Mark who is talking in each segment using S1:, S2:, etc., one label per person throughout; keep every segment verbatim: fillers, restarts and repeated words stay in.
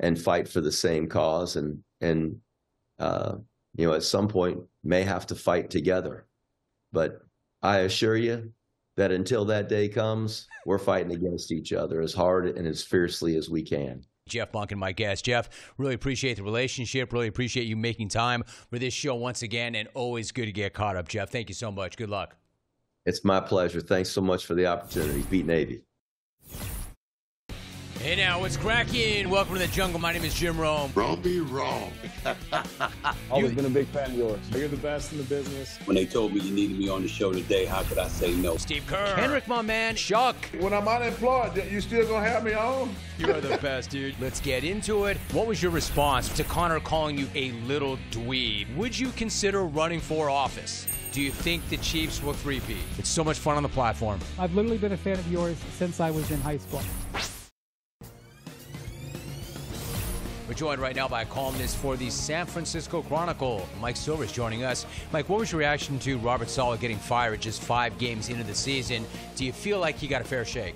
S1: and fight for the same cause, and and uh, you know, at some point may have to fight together. But I assure you that until that day comes, we're fighting against each other as hard and as fiercely as we can.
S2: Jeff Monken, my guest. Jeff, really appreciate the relationship. Really appreciate you making time for this show once again, and always good to get caught up, Jeff. Thank you so much. Good luck.
S1: It's my pleasure. Thanks so much for the opportunity. Beat Navy.
S2: Hey now, what's cracking? Welcome to the jungle. My name is Jim Rome.
S3: Rome be wrong.
S4: Always been a big fan of yours. You're the best in the business.
S5: When they told me you needed me on the show today, how could I say no?
S2: Steve Kerr. Henrik, my man. Shuck.
S3: When I'm unemployed, you still gonna have me on?
S2: You are the best, dude. Let's get into it. What was your response to Connor calling you a little dweeb? Would you consider running for office? Do you think the Chiefs will three-peat? It's so much fun on the platform.
S6: I've literally been a fan of yours since I was in high school.
S2: We're joined right now by a columnist for the San Francisco Chronicle. Mike Silver is joining us. Mike, what was your reaction to Robert Saleh getting fired just five games into the season? Do you feel like he got a fair shake?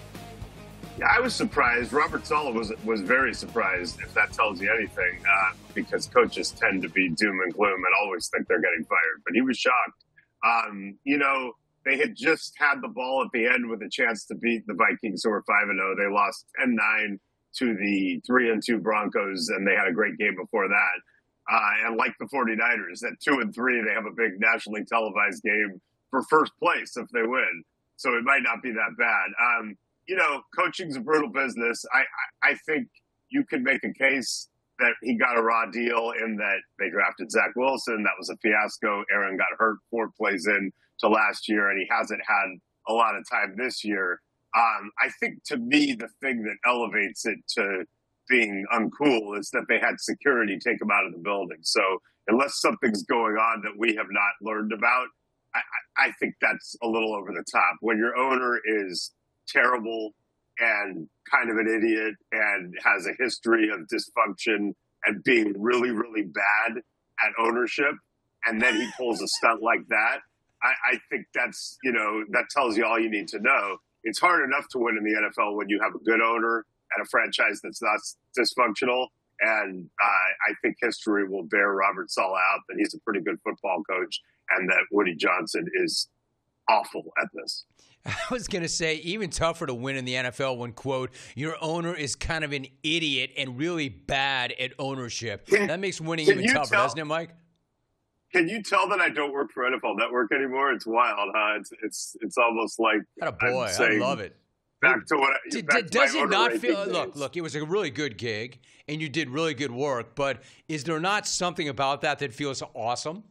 S7: Yeah, I was surprised. Robert Saleh was was very surprised, if that tells you anything, uh, because coaches tend to be doom and gloom and always think they're getting fired. But he was shocked. Um, you know, they had just had the ball at the end with a chance to beat the Vikings, who were five and oh. They lost ten nine to the three and two Broncos, and they had a great game before that. Uh, and like the 49ers, at two and three, they have a big nationally televised game for first place if they win. So it might not be that bad. Um, you know, coaching's a brutal business. I, I, I think you can make a case that he got a raw deal in that they drafted Zach Wilson. That was a fiasco. Aaron got hurt four plays in to last year, and he hasn't had a lot of time this year. Um, I think, to me, the thing that elevates it to being uncool is that they had security take him out of the building. So unless something's going on that we have not learned about, I, I think that's a little over the top. When your owner is terrible and kind of an idiot and has a history of dysfunction and being really, really bad at ownership, and then he pulls a stunt like that, I, I think that's, you know, that tells you all you need to know. It's hard enough to win in the N F L when you have a good owner and a franchise that's not dysfunctional. And uh, I think history will bear Robert Saleh out that he's a pretty good football coach and that Woody Johnson is awful at this.
S2: I was going to say, even tougher to win in the N F L when, quote, your owner is kind of an idiot and really bad at ownership.
S7: Can,
S2: that makes winning even tougher, tell, doesn't it, Mike?
S7: Can you tell that I don't work for N F L Network anymore? It's wild, huh? It's it's it's almost like
S2: a boy. I love it.
S7: Back to what?
S2: Did,
S7: back
S2: did,
S7: to
S2: does it not feel?
S7: days.
S2: Look, look. It was a really good gig, and you did really good work. But is there not something about that that feels awesome?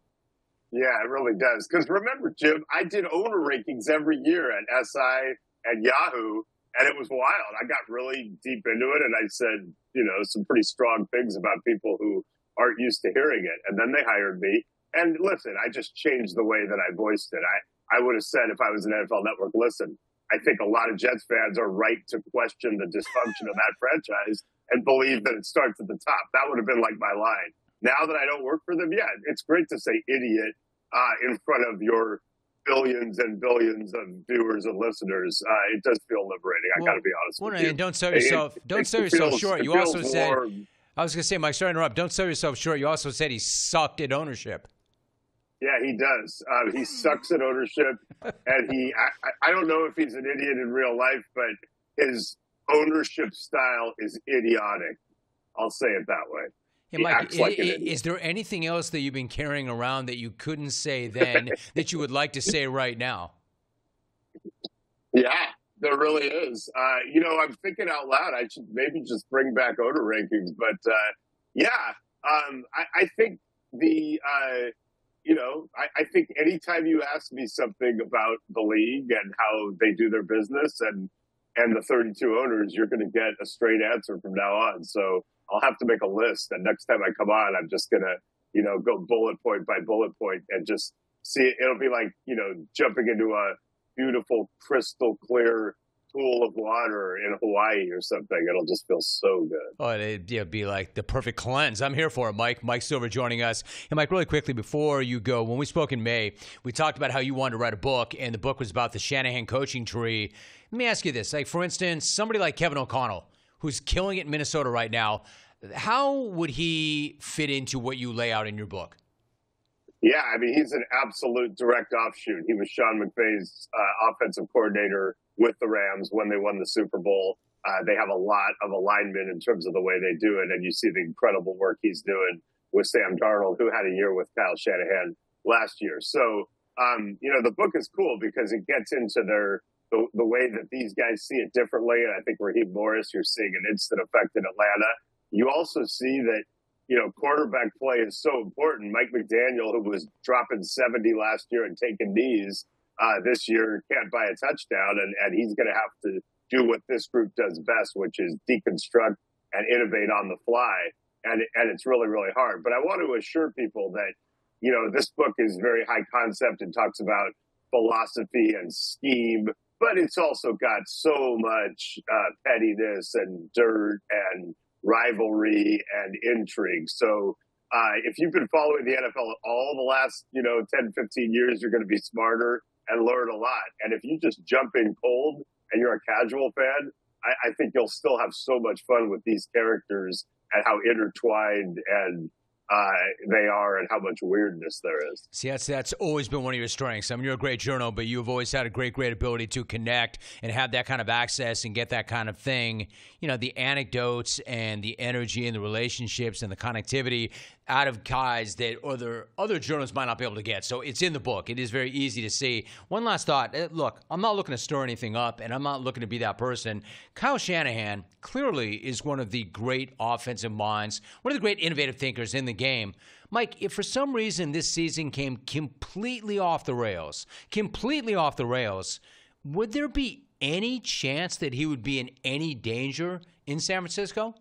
S7: Yeah, it really does. Because remember, Jim, I did owner rankings every year at S I and Yahoo, and it was wild. I got really deep into it, and I said, you know, some pretty strong things about people who aren't used to hearing it. And then they hired me. And listen, I just changed the way that I voiced it. I, I would have said if I was an N F L Network, listen, I think a lot of Jets fans are right to question the dysfunction of that franchise and believe that it starts at the top. That would have been like my line. Now that I don't work for them, yeah, it's great to say idiot uh, in front of your billions and billions of viewers and listeners. Uh, it does feel liberating. I
S2: well,
S7: got to be honest
S2: well,
S7: with
S2: and
S7: you.
S2: Don't sell yourself. It, don't sell yourself feels, short. You also said.
S7: warm.
S2: I was going to say, Mike, sorry to interrupt. Don't sell yourself short. You also said he sucked at ownership.
S7: Yeah, he does. Uh, he sucks at ownership, and he. I, I don't know if he's an idiot in real life, but his ownership style is idiotic. I'll say it that way.
S2: Hey,
S7: he
S2: Mike,
S7: acts like an idiot.
S2: Is there anything else that you've been carrying around that you couldn't say then that you would like to say right now?
S7: Yeah, there really is. Uh, you know, I'm thinking out loud. I should maybe just bring back owner rankings, but uh, yeah, um, I, I think the. Uh, You know, I, I think anytime you ask me something about the league and how they do their business and and the thirty-two owners, you're going to get a straight answer from now on. So I'll have to make a list. And next time I come on, I'm just going to, you know, go bullet point by bullet point and just see it. It'll be like, you know, jumping into a beautiful, crystal clear pool of water in Hawaii or something. It'll just feel so good.
S2: Oh, it'd yeah, be like the perfect cleanse. I'm here for it, Mike. Mike Silver joining us. And Mike, really quickly before you go, when we spoke in May, we talked about how you wanted to write a book, and the book was about the Shanahan coaching tree. Let me ask you this. Like, for instance, somebody like Kevin O'Connell, who's killing it in Minnesota right now. How would he fit into what you lay out in your book?
S7: Yeah, I mean, he's an absolute direct offshoot. He was Sean McVay's uh, offensive coordinator with the Rams when they won the Super Bowl. Uh, they have a lot of alignment in terms of the way they do it, and you see the incredible work he's doing with Sam Darnold, who had a year with Kyle Shanahan last year. So, um, you know, the book is cool because it gets into their the, the way that these guys see it differently. And I think Raheem Morris, you're seeing an instant effect in Atlanta. You also see that, you know, quarterback play is so important. Mike McDaniel, who was dropping seventy last year and taking knees uh, this year, can't buy a touchdown, and, and he's going to have to do what this group does best, which is deconstruct and innovate on the fly. And, and it's really, really hard. But I want to assure people that, you know, this book is very high concept and talks about philosophy and scheme, but it's also got so much uh, pettiness and dirt and rivalry and intrigue. So uh, if you've been following the N F L all the last, you know, ten, fifteen years, you're going to be smarter and learn a lot. And if you just jump in cold and you're a casual fan, I, I think you'll still have so much fun with these characters and how intertwined and uh, they are and how much weirdness there is.
S2: See, that's, that's always been one of your strengths. I mean, you're a great journal, but you've always had a great, great ability to connect and have that kind of access and get that kind of thing, you know, the anecdotes and the energy and the relationships and the connectivity out of guys that other other journalists might not be able to get. So it's in the book. It is very easy to see. One last thought. Look, I'm not looking to stir anything up, and I'm not looking to be that person. Kyle Shanahan clearly is one of the great offensive minds, one of the great innovative thinkers in the game. Mike, if for some reason this season came completely off the rails, completely off the rails, would there be any chance that he would be in any danger in San Francisco?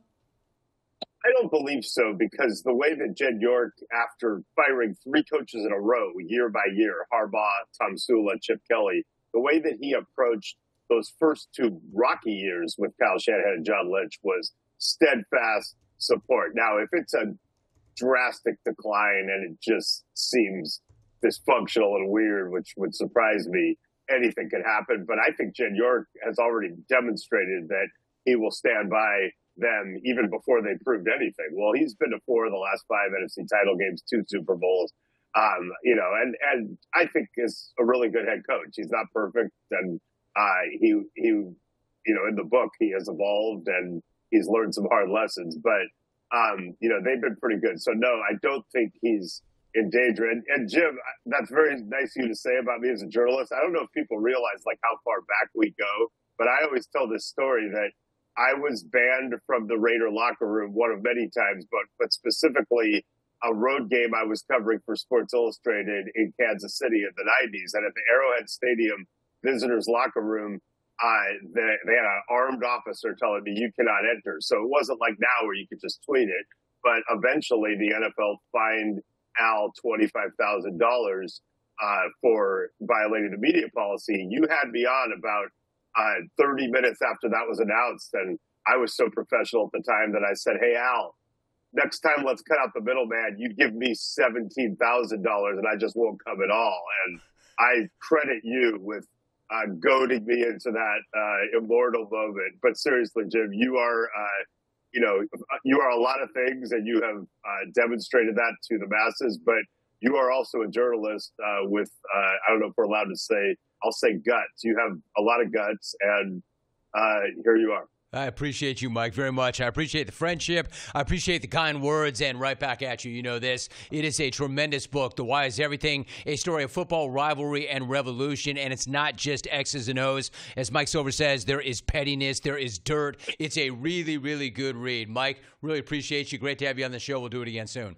S7: I don't believe so, because the way that Jed York, after firing three coaches in a row, year by year, Harbaugh, Tom Sula, Chip Kelly, the way that he approached those first two rocky years with Kyle Shanahan and John Lynch was steadfast support. Now, if it's a drastic decline and it just seems dysfunctional and weird, which would surprise me, anything could happen. But I think Jed York has already demonstrated that he will stand by them even before they proved anything. Well, he's been to four of the last five N F C title games, two Super Bowls, um, you know, and, and I think is a really good head coach. He's not perfect. And uh, he, he, you know, in the book, he has evolved and he's learned some hard lessons, but, um, you know, they've been pretty good. So no, I don't think he's in danger. And, and Jim, that's very nice of you to say about me as a journalist. I don't know if people realize like how far back we go, but I always tell this story that I was banned from the Raider locker room one of many times, but but specifically a road game I was covering for Sports Illustrated in Kansas City in the nineties. And at the Arrowhead Stadium visitors locker room, uh, they, they had an armed officer telling me you cannot enter. So it wasn't like now where you could just tweet it. But eventually the N F L fined Al twenty-five thousand dollars uh, for violating the media policy. You had me on about Uh, thirty minutes after that was announced. And I was so professional at the time that I said, hey, Al, next time let's cut out the middleman. You give me seventeen thousand dollars and I just won't come at all. And I credit you with uh, goading me into that uh, immortal moment. But seriously, Jim, you are, uh, you know, you are a lot of things and you have uh, demonstrated that to the masses. But you are also a journalist uh, with, uh, I don't know if we're allowed to say, I'll say guts. You have a lot of guts, and uh, here you are.
S2: I appreciate you, Mike, very much. I appreciate the friendship. I appreciate the kind words, and right back at you. You know this. It is a tremendous book. The Why is Everything, a story of football, rivalry, and revolution, and it's not just X's and O's. As Mike Silver says, there is pettiness. There is dirt. It's a really, really good read. Mike, really appreciate you. Great to have you on the show. We'll do it again soon.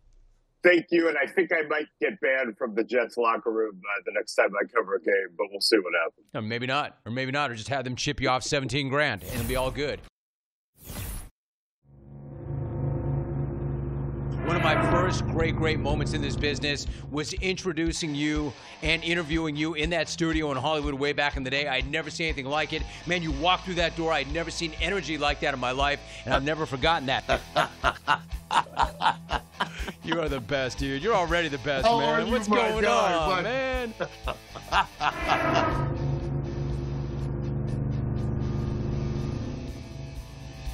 S7: Thank you, and I think I might get banned from the Jets locker room uh, the next time I cover a game, but we'll see what happens.
S2: Or maybe not, or maybe not, or just have them chip you off seventeen grand, and it'll be all good. One of my first great, great moments in this business was introducing you and interviewing you in that studio in Hollywood way back in the day. I'd never seen anything like it. Man, you walked through that door. I'd never seen energy like that in my life, and I've never forgotten that. You are the best, dude. You're already the best,
S3: How
S2: man.
S3: are you,
S2: What's
S3: my
S2: going
S3: guy,
S2: on,
S3: buddy?
S2: man?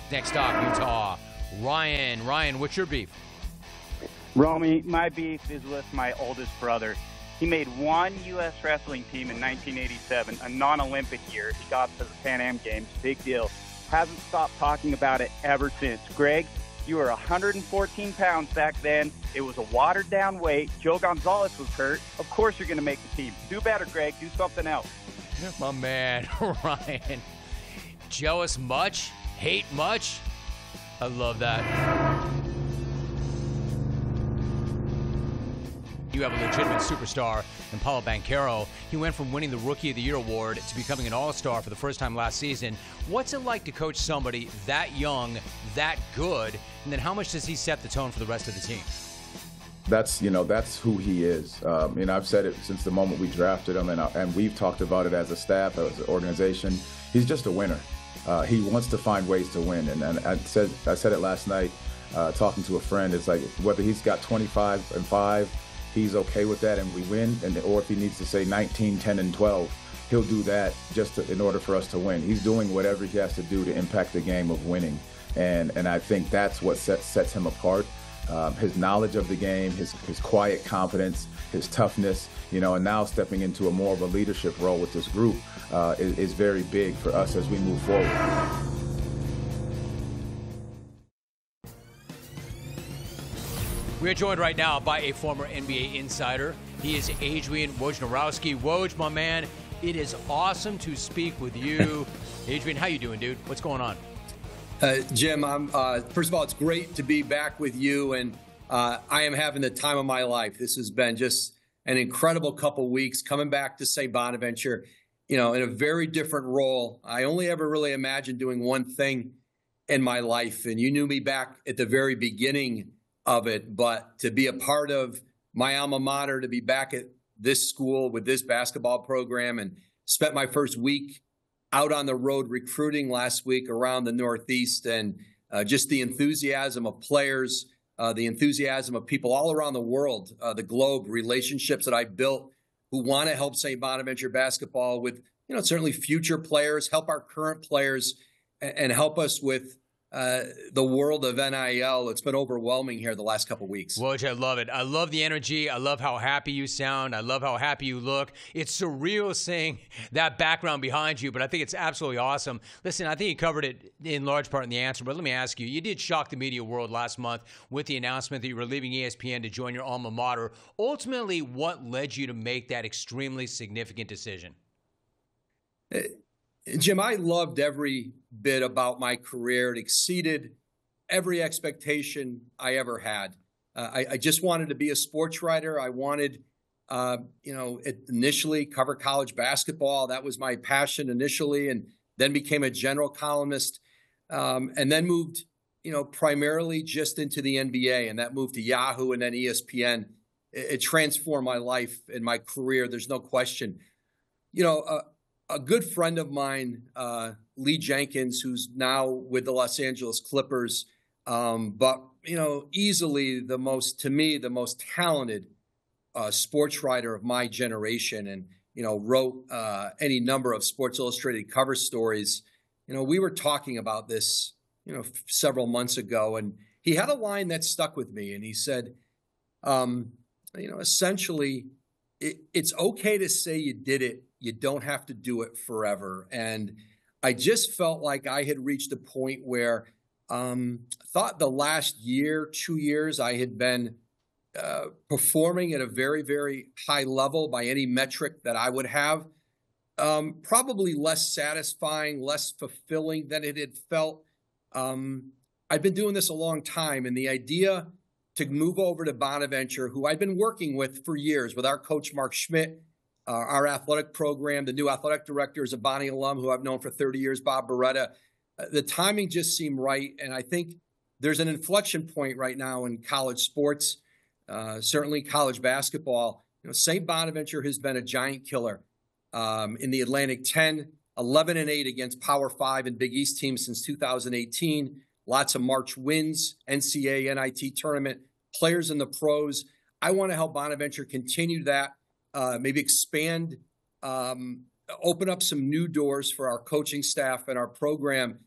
S2: Next stop, Utah. Ryan. Ryan, what's your beef?
S8: Romy, my beef is with my oldest brother. He made one U S wrestling team in nineteen eighty-seven, a non-Olympic year. He got to the Pan Am Games. Big deal. Hasn't stopped talking about it ever since. Greg, you were one hundred fourteen pounds back then. It was a watered-down weight. Joe Gonzalez was hurt. Of course you're going to make the team. Do better, Greg. Do something else.
S2: My man, Ryan. Jealous much? Hate much? I love that. You have a legitimate superstar in Paolo Banchero. He went from winning the Rookie of the Year award to becoming an all-star for the first time last season. What's it like to coach somebody that young, that good, and then how much does he set the tone for the rest of the team?
S4: That's, you know, that's who he is. Um, you know, I've said it since the moment we drafted him, and, and we've talked about it as a staff, as an organization. He's just a winner. Uh, he wants to find ways to win, and, and I said I said it last night, uh, talking to a friend. It's like whether he's got twenty-five and five, he's okay with that, and we win. And or if he needs to say nineteen, ten, and twelve, he'll do that just to, in order for us to win. He's doing whatever he has to do to impact the game of winning, and and I think that's what sets sets him apart. Um, his knowledge of the game, his his quiet confidence, his toughness, you know, and now stepping into a more of a leadership role with this group uh, is, is very big for us as we move forward.
S2: We are joined right now by a former N B A insider. He is Adrian Wojnarowski. Woj, my man, it is awesome to speak with you. Adrian, how you doing, dude? What's going on?
S9: Uh, Jim, I'm, uh, first of all, it's great to be back with you, and uh, I am having the time of my life. This has been just an incredible couple weeks coming back to Saint Bonaventure, you know, in a very different role. I only ever really imagined doing one thing in my life, and you knew me back at the very beginning of it, but to be a part of my alma mater, to be back at this school with this basketball program, and spent my first week out on the road recruiting last week around the Northeast, and uh, just the enthusiasm of players, uh, the enthusiasm of people all around the world, uh, the globe, relationships that I built who want to help Saint Bonaventure basketball with, you know, certainly future players, help our current players, and, and help us with uh, the world of N I L. It's been overwhelming here the last couple of weeks.
S2: Woj, I love it. I love the energy. I love how happy you sound. I love how happy you look. It's surreal seeing that background behind you, but I think it's absolutely awesome. Listen, I think you covered it in large part in the answer, but let me ask you, you did shock the media world last month with the announcement that you were leaving E S P N to join your alma mater. Ultimately, what led you to make that extremely significant decision?
S9: Uh, Jim, I loved every bit about my career. It exceeded every expectation I ever had. Uh, I, I just wanted to be a sports writer. I wanted, uh, you know, it initially cover college basketball. That was my passion initially, and then became a general columnist, um, and then moved, you know, primarily just into the N B A, and that moved to Yahoo and then E S P N. It, it transformed my life and my career. There's no question. You know, uh, a good friend of mine, uh, Lee Jenkins, who's now with the Los Angeles Clippers, um, but, you know, easily the most, to me, the most talented uh, sports writer of my generation, and, you know, wrote uh, any number of Sports Illustrated cover stories. You know, we were talking about this, you know, f- several months ago, and he had a line that stuck with me, and he said, um, you know, essentially, it, it's okay to say you did it. You don't have to do it forever. And I just felt like I had reached a point where um, I thought the last year, two years, I had been uh, performing at a very, very high level by any metric that I would have. Um, probably less satisfying, less fulfilling than it had felt. Um, I've been doing this a long time, and the idea to move over to Bonaventure, who I've been working with for years, with our coach Mark Schmidt, Uh, our athletic program, the new athletic director is a Bonnie alum who I've known for thirty years, Bob Beretta. Uh, the timing just seemed right. And I think there's an inflection point right now in college sports, uh, certainly college basketball. You know, Saint Bonaventure has been a giant killer um, in the Atlantic ten, eleven and eight against Power Five and Big East teams since two thousand eighteen. Lots of March wins, N C A A, N I T tournament, players in the pros. I want to help Bonaventure continue that. Uh, maybe expand, um, open up some new doors for our coaching staff and our program,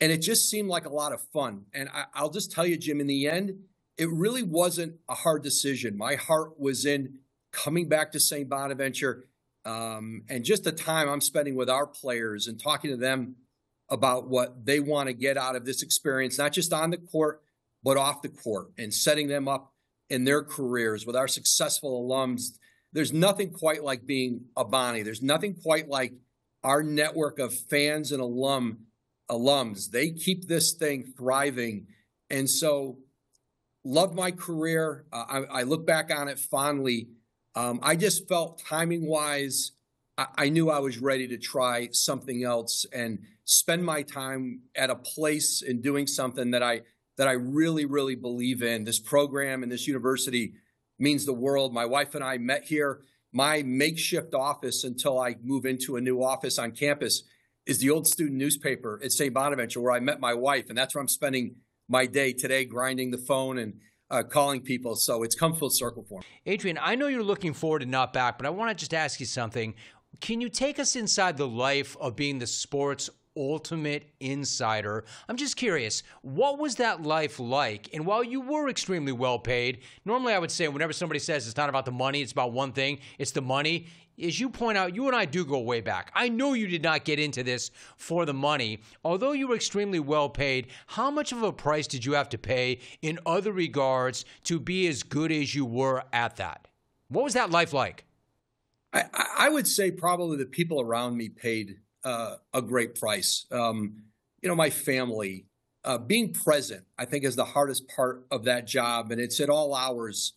S9: And it just seemed like a lot of fun. And I, I'll just tell you, Jim, in the end, it really wasn't a hard decision. My heart was in coming back to Saint Bonaventure, um, and just the time I'm spending with our players and talking to them about what they want to get out of this experience, not just on the court, but off the court, and setting them up in their careers with our successful alums. There's nothing quite like being a Bonnie. There's nothing quite like our network of fans and alum alums. They keep this thing thriving. And so loved my career. Uh, I, I look back on it fondly. Um, I just felt timing-wise, I, I knew I was ready to try something else and spend my time at a place and doing something that I that I really, really believe in. This program and this university means the world. My wife and I met here. My makeshift office until I move into a new office on campus is the old student newspaper at Saint Bonaventure, where I met my wife, and that's where I'm spending my day today, grinding the phone and uh, calling people. So it's come full circle for me.
S2: Adrian, I know you're looking forward to Not Back, but I want to just ask you something. Can you take us inside the life of being the sports ultimate insider? I'm just curious, what was that life like? And while you were extremely well paid, normally I would say whenever somebody says it's not about the money, it's about one thing, it's the money. As you point out, you and I do go way back. I know you did not get into this for the money. Although you were extremely well paid, how much of a price did you have to pay in other regards to be as good as you were at that? What was that life like?
S9: I, I would say probably the people around me paid uh, a great price. Um, you know, my family, uh, being present, I think is the hardest part of that job. And it's at all hours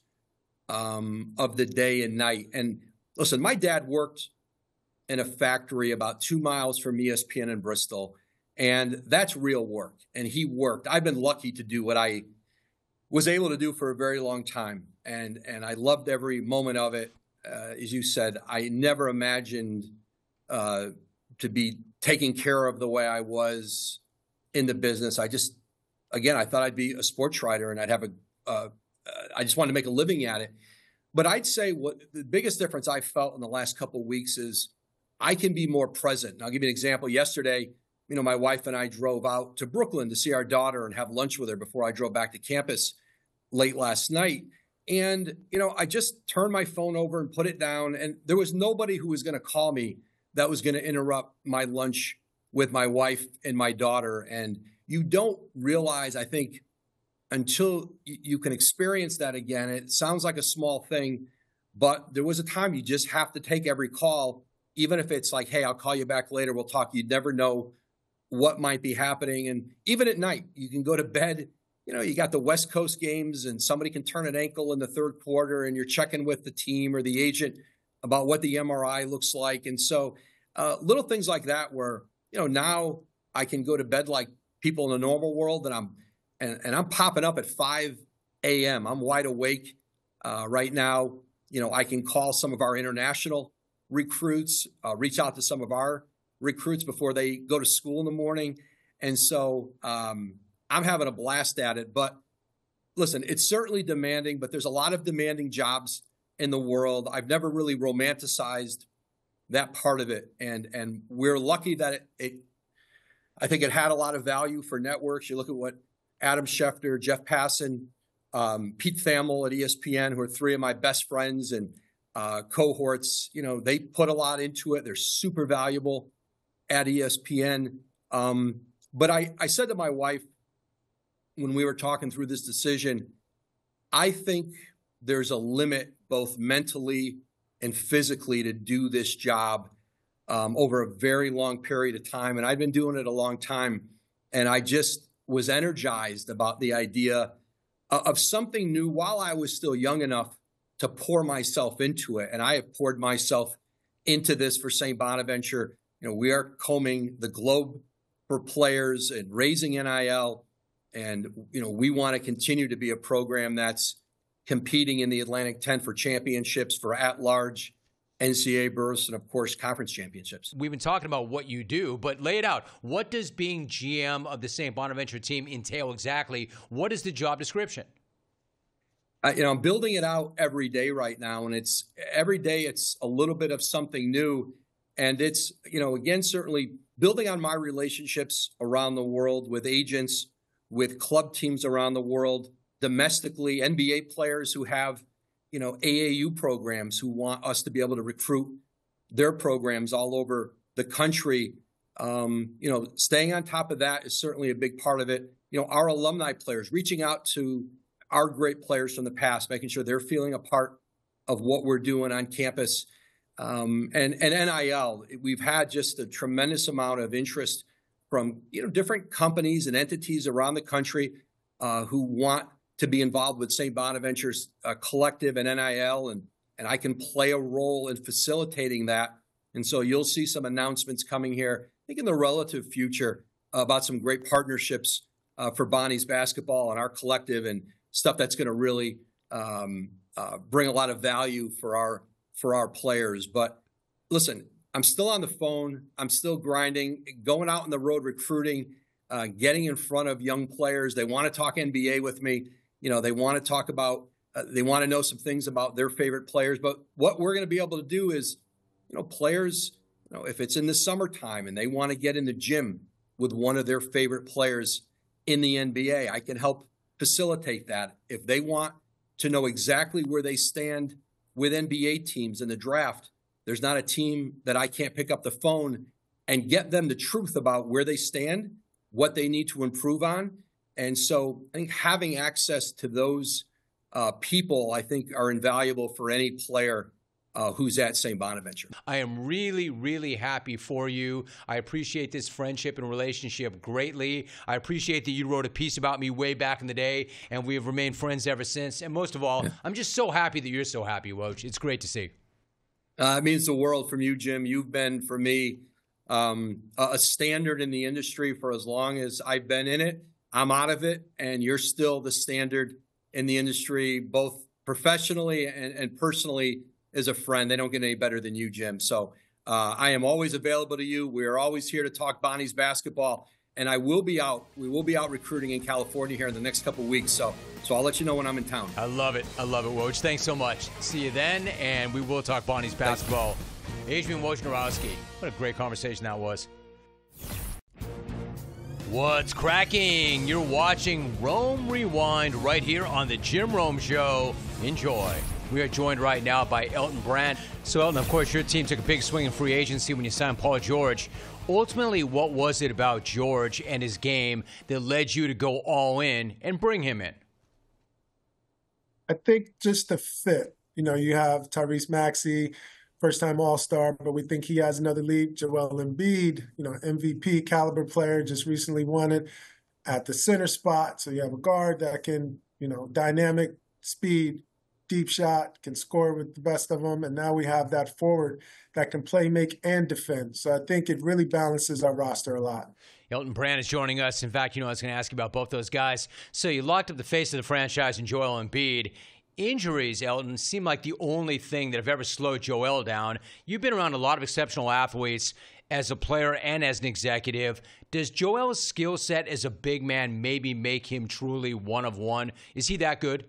S9: um, of the day and night. And listen, my dad worked in a factory about two miles from E S P N in Bristol, and that's real work. And he worked. I've been lucky to do what I was able to do for a very long time. And, and I loved every moment of it. Uh, as you said, I never imagined uh, to be taken care of the way I was in the business. I just, again, I thought I'd be a sports writer and I'd have a, uh, uh, I just wanted to make a living at it. But I'd say what the biggest difference I felt in the last couple of weeks is I can be more present. And I'll give you an example. Yesterday, you know, my wife and I drove out to Brooklyn to see our daughter and have lunch with her before I drove back to campus late last night. And, you know, I just turned my phone over and put it down. And there was nobody who was going to call me that was going to interrupt my lunch with my wife and my daughter. And you don't realize, I think, until you can experience that again. It sounds like a small thing, but there was a time you just have to take every call, even if it's like, hey, I'll call you back later, we'll talk. You never know what might be happening. And even at night, you can go to bed. You know, you got the West Coast games and somebody can turn an ankle in the third quarter and you're checking with the team or the agent about what the M R I looks like. And so uh, little things like that where, you know, now I can go to bed like people in the normal world and I'm and, and I'm popping up at five a.m. I'm wide awake uh, right now. You know, I can call some of our international recruits, uh, reach out to some of our recruits before they go to school in the morning. And so um, I'm having a blast at it. But listen, it's certainly demanding, but there's a lot of demanding jobs in the world. I've never really romanticized that part of it. And and we're lucky that it, it I think it had a lot of value for networks. You look at what Adam Schefter, Jeff Passan, um, Pete Thamel at E S P N, who are three of my best friends and uh, cohorts, you know, they put a lot into it. They're super valuable at E S P N. Um, but I, I said to my wife when we were talking through this decision, I think there's a limit both mentally and physically to do this job um, over a very long period of time. And I've been doing it a long time. And I just was energized about the idea of something new while I was still young enough to pour myself into it. And I have poured myself into this for Saint Bonaventure. You know, we are combing the globe for players and raising N I L. And, you know, we want to continue to be a program that's competing in the Atlantic ten for championships, for at-large N C double A berths, and, of course, conference championships.
S2: We've been talking about what you do, but lay it out. What does being G M of the Saint Bonaventure team entail exactly? What is the job description?
S9: Uh, you know, I'm building it out every day right now, and it's every day it's a little bit of something new. And it's, you know, again, certainly building on my relationships around the world with agents, with club teams around the world, domestically, N B A players who have, you know, A A U programs who want us to be able to recruit their programs all over the country. Um, you know, staying on top of that is certainly a big part of it. You know, our alumni players, reaching out to our great players from the past, making sure they're feeling a part of what we're doing on campus. Um, and, and N I L, we've had just a tremendous amount of interest from, you know, different companies and entities around the country uh, who want to be involved with Saint Bonaventure's uh, collective and N I L, and, and I can play a role in facilitating that. And so you'll see some announcements coming here, I think in the relative future, uh, about some great partnerships uh, for Bonnie's basketball and our collective, and stuff that's going to really um, uh, bring a lot of value for our for our players. But listen, I'm still on the phone. I'm still grinding, going out on the road recruiting, uh, getting in front of young players. They want to talk N B A with me. You know, they want to talk about, uh, they want to know some things about their favorite players. But what we're going to be able to do is, you know, players, you know, if it's in the summertime and they want to get in the gym with one of their favorite players in the N B A, I can help facilitate that. If they want to know exactly where they stand with N B A teams in the draft, there's not a team that I can't pick up the phone and get them the truth about where they stand, what they need to improve on. And so I think having access to those uh, people, I think, are invaluable for any player Uh, who's at Saint Bonaventure.
S2: I am really, really happy for you. I appreciate this friendship and relationship greatly. I appreciate that you wrote a piece about me way back in the day, and we have remained friends ever since. And most of all, yeah. I'm just so happy that you're so happy, Woj. It's great to see.
S9: Uh, it means the world from you, Jim. You've been, for me, um, a standard in the industry for as long as I've been in it. I'm out of it, and you're still the standard in the industry, both professionally and, and personally. As a friend, they don't get any better than you, Jim. So uh, I am always available to you. We are always here to talk Bonnie's basketball, and I will be out. We will be out recruiting in California here in the next couple of weeks. So, so I'll let you know when I'm in town.
S2: I love it. I love it, Woj. Thanks so much. See you then, and we will talk Bonnie's basketball. Adrian Wojnarowski. What a great conversation that was. What's cracking? You're watching Rome Rewind right here on the Jim Rome Show. Enjoy. We are joined right now by Elton Brand. So, Elton, of course, your team took a big swing in free agency when you signed Paul George. Ultimately, what was it about George and his game that led you to go all in and bring him in?
S10: I think just the fit. You know, you have Tyrese Maxey, first-time All-Star, but we think he has another leap. Joel Embiid, you know, M V P caliber player, just recently won it at the center spot. So you have a guard that can, you know, dynamic, speed, deep shot, can score with the best of them. And now we have that forward that can play, make, and defend. So I think it really balances our roster a lot.
S2: Elton Brand is joining us. In fact, you know, I was going to ask you about both those guys. So you locked up the face of the franchise in Joel Embiid. Injuries, Elton, seem like the only thing that have ever slowed Joel down. You've been around a lot of exceptional athletes as a player and as an executive. Does Joel's skill set as a big man maybe make him truly one of one? Is he that good?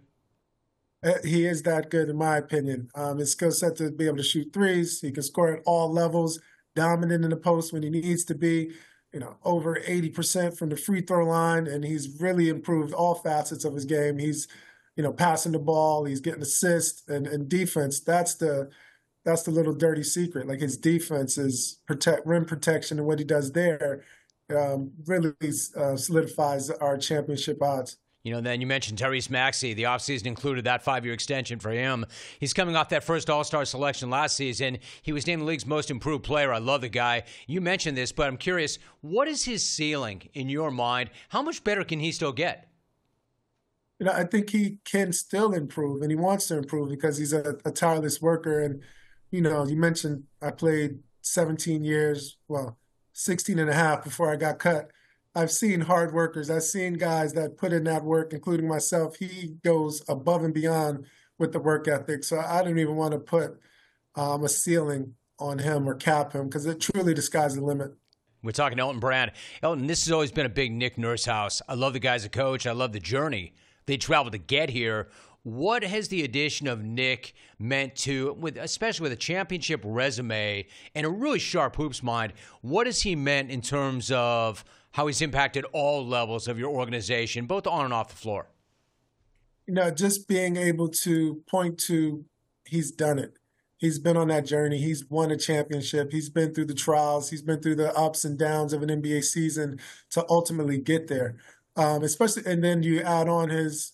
S10: He is that good, in my opinion. Um, his skill set to be able to shoot threes. He can score at all levels, dominant in the post when he needs to be, you know, over eighty percent from the free throw line, and he's really improved all facets of his game. He's, you know, passing the ball, he's getting assists, and, and defense. That's the that's the little dirty secret. Like, his defense is protect rim protection, and what he does there um, really uh, solidifies our championship odds.
S2: You know, then you mentioned Tyrese Maxey. The offseason included that five-year extension for him. He's coming off that first All-Star selection last season. He was named the league's most improved player. I love the guy. You mentioned this, but I'm curious, what is his ceiling in your mind? How much better can he still get?
S10: You know, I think he can still improve, and he wants to improve because he's a, a tireless worker. And, you know, you mentioned I played seventeen years, well, sixteen and a half before I got cut. I've seen hard workers. I've seen guys that put in that work, including myself. He goes above and beyond with the work ethic. So I don't even want to put um, a ceiling on him or cap him because it truly the sky's the limit.
S2: We're talking to Elton Brand. Elton, this has always been a big Nick Nurse house. I love the guy as a coach. I love the journey they traveled to get here. What has the addition of Nick meant to, with especially with a championship resume and a really sharp hoops mind, what has he meant in terms of how he's impacted all levels of your organization, both on and off the floor?
S10: You know, just being able to point to he's done it. He's been on that journey. He's won a championship. He's been through the trials. He's been through the ups and downs of an N B A season to ultimately get there. Um, especially, and then you add on his